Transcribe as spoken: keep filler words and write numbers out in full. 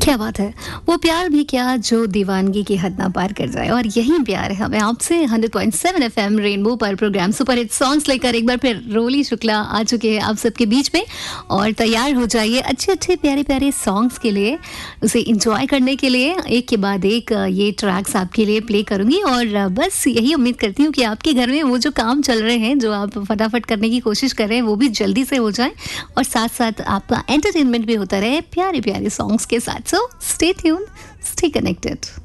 क्या बात है। वो प्यार भी क्या जो दीवानगी की हद ना पार कर जाए, और यही प्यार है हमें आपसे। Hundred point seven FM rainbow पर प्रोग्राम सुपर हिट सॉन्ग्स लेकर एक बार फिर रोली शुक्ला आ चुके हैं आप सबके बीच में। और तैयार हो जाइए अच्छे अच्छे प्यारे प्यारे सॉन्ग्स के लिए, उसे इंजॉय करने के लिए। एक के बाद एक ये ट्रैक्स आपके लिए प्ले करूंगी, और बस यही उम्मीद करती हूँ कि आपके घर में वो जो काम चल रहे हैं, जो आप फटाफट करने की कोशिश कर रहे हैं, वो भी जल्दी से हो जाए, और साथ साथ आपका एंटरटेनमेंट भी होता रहे प्यारे प्यारे सॉन्ग्स के साथ। So stay tuned, stay connected.